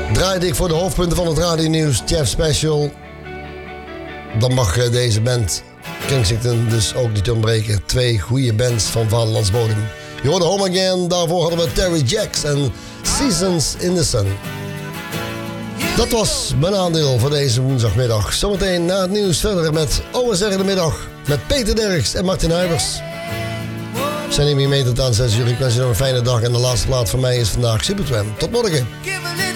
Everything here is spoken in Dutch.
draaide ik voor de hoofdpunten van het radionieuws Jeff Special. Dan mag deze band Kensington dus ook niet ontbreken. 2 goede bands van vaderlands bodem. Je hoorde Home Again, daarvoor hadden we Terry Jacks en Seasons in the Sun. Dat was mijn aandeel voor deze woensdagmiddag. Zometeen na het nieuws verder met OSR in de middag. Met Peter Derks en Martin Huibers. Zijn niet meer mee tot aan 6 uur. Ik wens je nog een fijne dag. En de laatste plaat van mij is vandaag Supertramp. Tot morgen.